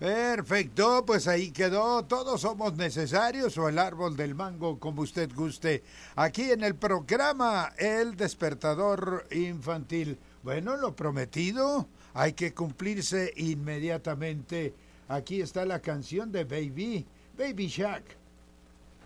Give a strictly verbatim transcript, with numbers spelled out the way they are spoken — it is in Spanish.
Perfecto, pues ahí quedó. Todos somos necesarios o el árbol del mango, como usted guste. Aquí en el programa El Despertador Infantil. Bueno, lo prometido hay que cumplirse inmediatamente. Aquí está la canción de Baby, Baby Shark.